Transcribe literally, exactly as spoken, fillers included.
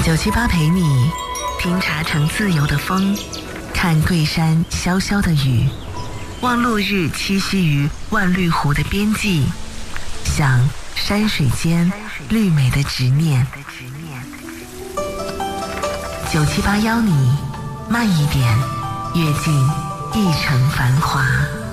九七八陪你听茶城自由的风，看桂山潇潇的雨，望落日栖息于万绿湖的边际，想山水间绿美的执念。九七八邀你慢一点，阅尽一城繁华。